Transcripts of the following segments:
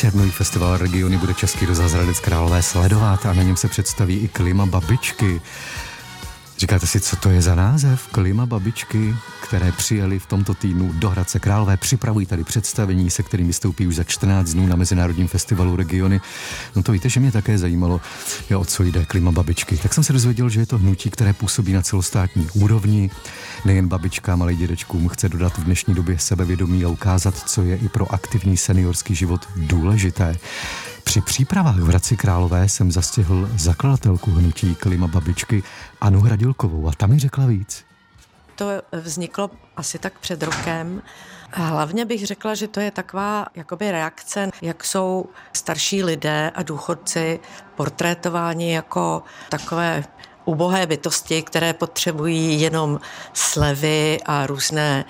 Černový festival Regiony bude Český rozhlas Hradec Králové sledovat a na něm se představí i Klima babičky. Říkáte si, co to je za název? Klima babičky, které přijeli v tomto týdnu do Hradce Králové, připravují tady představení, se kterým vystoupí už za 14 dnů na Mezinárodním festivalu Regiony. No to víte, že mě také zajímalo, o co jde Klima babičky. Tak jsem se dozvěděl, že je to hnutí, které působí na celostátní úrovni. Nejen babičkám, ale i dědečkům chce dodat v dnešní době sebevědomí a ukázat, co je i pro aktivní seniorský život důležité. Při přípravách v Hradci Králové jsem zastihl zakladatelku hnutí Klima babičky Anu Hradilkovou a ta mi řekla víc. To vzniklo asi tak před rokem. Hlavně bych řekla, že to je taková jakoby reakce, jak jsou starší lidé a důchodci portrétováni jako takové ubohé bytosti, které potřebují jenom slevy a různé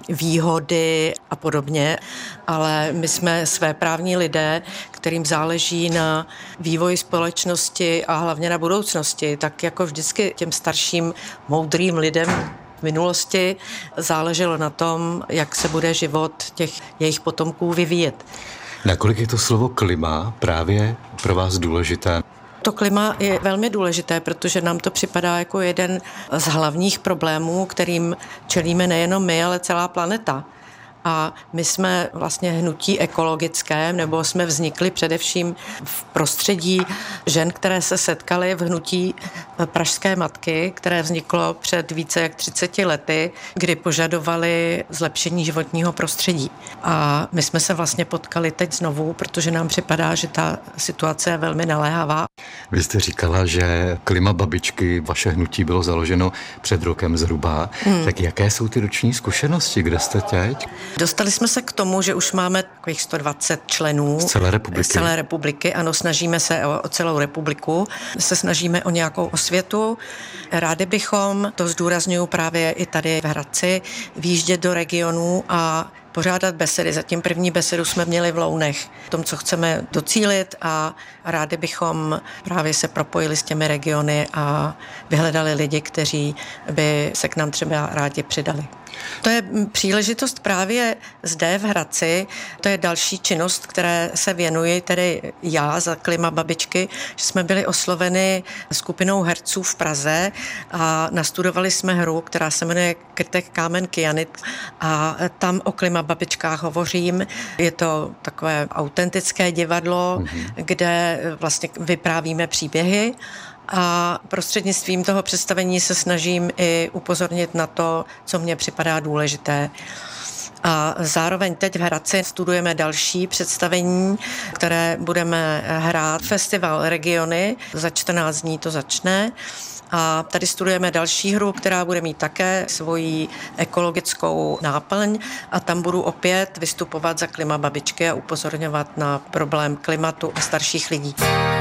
výhody a podobně, ale my jsme svéprávní lidé, kterým záleží na vývoji společnosti a hlavně na budoucnosti, tak jako vždycky těm starším moudrým lidem v minulosti záleželo na tom, jak se bude život těch jejich potomků vyvíjet. Nakolik je to slovo klima právě pro vás důležité? To klima je velmi důležité, protože nám to připadá jako jeden z hlavních problémů, kterým čelíme nejenom my, ale celá planeta. A my jsme vlastně hnutí ekologické, nebo jsme vznikli především v prostředí žen, které se setkaly v hnutí Pražské matky, které vzniklo před více jak 30 lety, kdy požadovali zlepšení životního prostředí. A my jsme se vlastně potkali teď znovu, protože nám připadá, že ta situace je velmi naléhavá. Vy jste říkala, že Klima babičky, vaše hnutí bylo založeno před rokem zhruba. Tak jaké jsou ty roční zkušenosti, kde jste teď? Dostali jsme se k tomu, že už máme takových 120 členů. Z celé republiky. Z celé republiky, ano, snažíme se o celou republiku. Se snažíme o nějakou osvětu. Rádi bychom, to zdůrazňuji právě i tady v Hradci, výjíždět do regionů a pořádat besedy. Zatím první besedu jsme měli v Lounech. O tom, co chceme docílit a rádi bychom právě se propojili s těmi regiony a vyhledali lidi, kteří by se k nám třeba rádi přidali. To je příležitost právě zde v Hradci, to je další činnost, které se věnuji, tedy já za Klima babičky, že jsme byli osloveni skupinou herců v Praze a nastudovali jsme hru, která se jmenuje Krtek, kámen, kyanit a tam o Klima babičkách hovořím. Je to takové autentické divadlo, kde vlastně vyprávíme příběhy a prostřednictvím toho představení se snažím i upozornit na to, co mně připadá důležité. A zároveň teď v Hradci studujeme další představení, které budeme hrát. Festival Regiony, za 14 dní to začne. A tady studujeme další hru, která bude mít také svoji ekologickou náplň a tam budu opět vystupovat za Klima babičky a upozorňovat na problém klimatu a starších lidí.